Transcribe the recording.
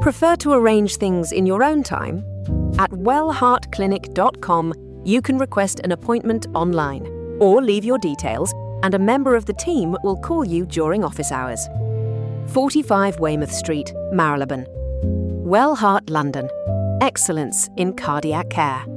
Prefer to arrange things in your own time? At wellheartclinic.com, you can request an appointment online or leave your details, and a member of the team will call you during office hours. 45 Weymouth Street, Marylebone. Wellheart London. Excellence in cardiac care.